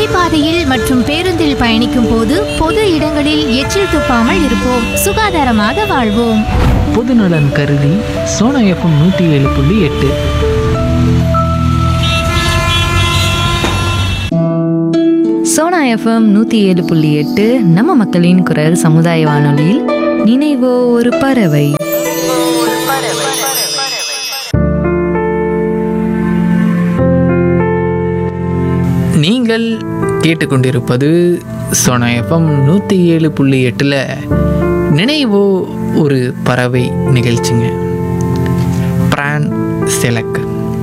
நடைபாதையில் மற்றும் பேருந்தில் பயணிக்கும் போது பொது இடங்களில் எச்சில் துப்பாமல் இருப்போம். சுகாதாரமாக வாழ்வோம். பொதுநலன் கருதி சோனா எஃப்எம் 107.8. சோனா எஃப்எம் 107.8 நம்ம மக்களின் குரல் சமுதாய வானொலியில் நினைவோ ஒரு பறவை. நீங்கள் கேட்டுக்கொண்டிருப்பது சோனா எஃப்எம் 107.8 நினைவோ ஒரு பறவை நிகழ்ச்சிங்க. பிரான் செலக்,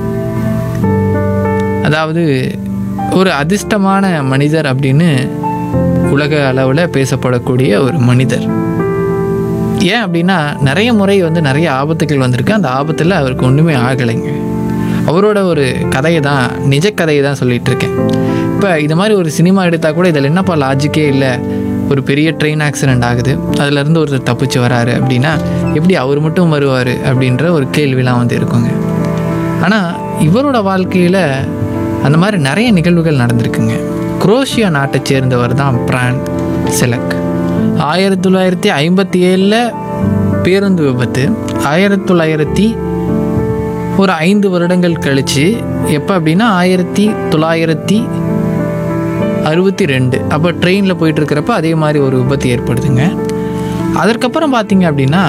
அதாவது ஒரு அதிர்ஷ்டமான மனிதர் அப்படின்னு உலக அளவில் பேசப்படக்கூடிய ஒரு மனிதர். ஏன் அப்படின்னா நிறைய முறை நிறைய ஆபத்துகள் வந்திருக்கு. அந்த ஆபத்தில் அவருக்கு ஒன்றுமே ஆகலைங்க. அவரோட ஒரு கதையை தான், நிஜ கதையை தான் சொல்லிகிட்டு இருக்கேன். இப்போ இது மாதிரி ஒரு சினிமா எடுத்தால் கூட இதில் என்னப்பா லாஜிக்கே இல்லை, ஒரு பெரிய ட்ரெயின் ஆக்சிடெண்ட் ஆகுது, அதுலேருந்து ஒருத்தர் தப்பிச்சு வராரு அப்படின்னா எப்படி அவர் மட்டும் வருவார் அப்படின்ற ஒரு கேள்விலாம் இருக்குங்க. ஆனால் இவரோட வாழ்க்கையில் அந்த மாதிரி நிறைய நிகழ்வுகள் நடந்திருக்குங்க. குரோஷியா நாட்டை சேர்ந்தவர் தான் பிரான் செலக். 1957 பேருந்து விபத்து. 1905 வருடங்கள் கழித்து, எப்போ அப்படின்னா 1962, அப்போ ட்ரெயினில் போயிட்டுருக்கிறப்ப அதே மாதிரி ஒரு விபத்து ஏற்படுதுங்க. அதற்கப்புறம் பார்த்திங்க அப்படின்னா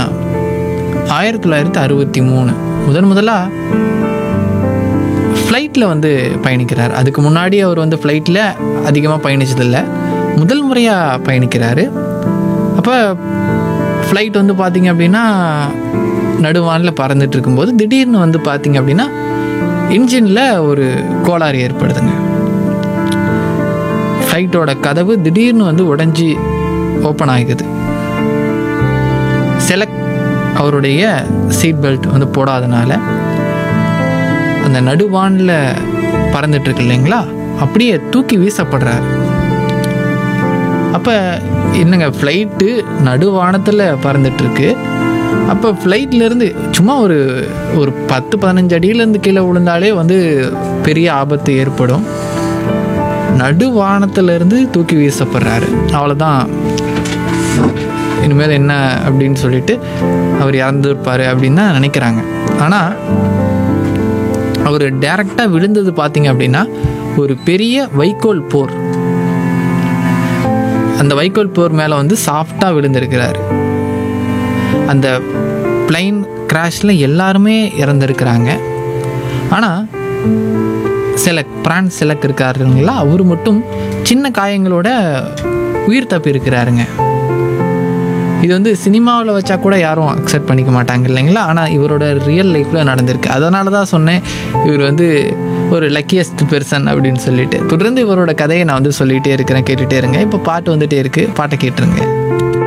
1963 முதலாக ஃப்ளைட்டில் பயணிக்கிறார். அதுக்கு முன்னாடி அவர் ஃப்ளைட்டில் அதிகமாக பயணிச்சதில்லை, முதல் முறையாக பயணிக்கிறாரு. அப்போ ஃப்ளைட் பார்த்திங்க அப்படின்னா நடுவானில் பறந்துட்டு இருக்கும்போது திடீர்னு பார்த்திங்க அப்படின்னா இன்ஜினில் ஒரு கோளாறு ஏற்படுதுங்க. ஃப்ளைட்டோட கதவு திடீர்னு உடைஞ்சி ஓப்பன் ஆகிக்குது. செலக் அவருடைய சீட் பெல்ட் போடாதனால அந்த நடுவானில் பறந்துட்டுருக்கு இல்லைங்களா, அப்படியே தூக்கி வீசப்படுறாரு. அப்போ என்னங்க, ஃப்ளைட்டு நடுவானத்தில் பறந்துட்டுருக்கு. அப்போ ஃப்ளைட்லேருந்து சும்மா ஒரு 10-15 அடியிலேருந்து கீழே விழுந்தாலே பெரிய ஆபத்து ஏற்படும். நடுவானத்திலேருந்து தூக்கி வீசப்படுறாரு. அவ்வளோதான், இனிமேல் என்ன அப்படின்னு சொல்லிட்டு அவர் இறந்துருப்பார் அப்படின்னு தான் நினைக்கிறாங்க. ஆனால் அவர் டைரெக்டாக விழுந்தது பார்த்திங்க அப்படின்னா ஒரு பெரிய வைக்கோல் போர். அந்த வைக்கோல் போர் மேலே சாஃப்டாக விழுந்திருக்கிறார். அந்த பிளைன் கிராஷில் எல்லாருமே இறந்துருக்கிறாங்க. ஆனால் பிரான் செலக் இருக்காருங்களா, அவர் மட்டும் சின்ன காயங்களோட உயிர் தப்பி இருக்கிறாருங்க. இது சினிமாவில் வச்சா கூட யாரும் அக்செப்ட் பண்ணிக்க மாட்டாங்க இல்லைங்களா. ஆனால் இவரோட ரியல் லைஃப்பில் நடந்திருக்கு. அதனால தான் சொன்னேன் இவர் ஒரு லக்கியஸ்ட் பெர்சன் அப்படின்னு சொல்லிட்டு. தொடர்ந்து இவரோட கதையை நான் சொல்லிகிட்டே இருக்கிறேன், கேட்டுகிட்டே இருங்க. இப்போ பாட்டு வந்துகிட்டே இருக்குது, பாட்டை கேட்டுருங்க.